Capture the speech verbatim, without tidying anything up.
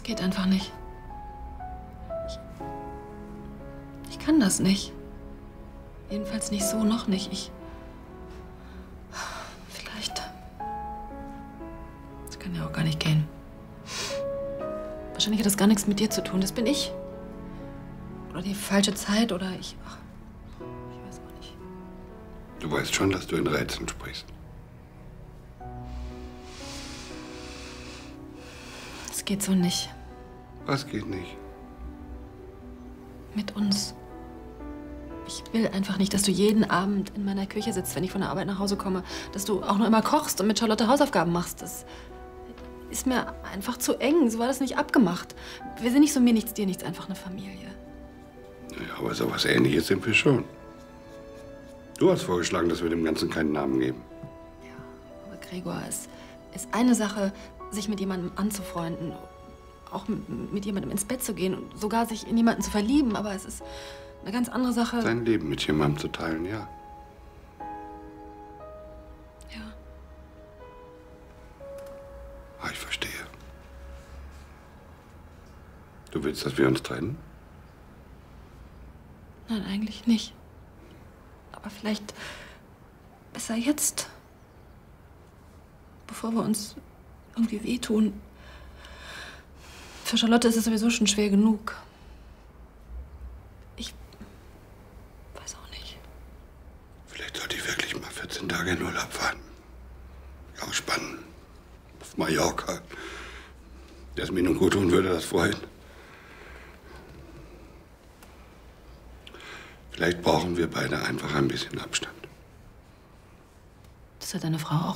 geht einfach nicht. Ich, ich kann das nicht. Jedenfalls nicht so, noch nicht. Ich... Vielleicht... Das kann ja auch gar nicht gehen. Wahrscheinlich hat das gar nichts mit dir zu tun. Das bin ich. Oder die falsche Zeit, oder ich... Ach, ich weiß auch nicht. Du weißt schon, dass du in Rätseln sprichst. Es geht so nicht. Was geht nicht? Mit uns. Ich will einfach nicht, dass du jeden Abend in meiner Küche sitzt, wenn ich von der Arbeit nach Hause komme. Dass du auch nur immer kochst und mit Charlotte Hausaufgaben machst. Das ist mir einfach zu eng. So war das nicht abgemacht. Wir sind nicht so mir nichts, dir nichts, einfach eine Familie. Naja, aber so was Ähnliches sind wir schon. Du hast vorgeschlagen, dass wir dem Ganzen keinen Namen geben. Ja, aber Gregor, es ist eine Sache, sich mit jemandem anzufreunden. Auch mit jemandem ins Bett zu gehen und sogar sich in jemanden zu verlieben. Aber es ist eine ganz andere Sache. Sein Leben mit jemandem zu teilen, ja. Ja. Ah, ich verstehe. Du willst, dass wir uns trennen? Nein, eigentlich nicht. Aber vielleicht besser jetzt. Bevor wir uns irgendwie wehtun. Für Charlotte ist es sowieso schon schwer genug. Ich weiß auch nicht. Vielleicht sollte ich wirklich mal vierzehn Tage in Urlaub fahren. Ausspannen. Auf Mallorca. Der es mir nun gut tun würde, das freuen. Vielleicht brauchen wir beide einfach ein bisschen Abstand. Das hat deine Frau auch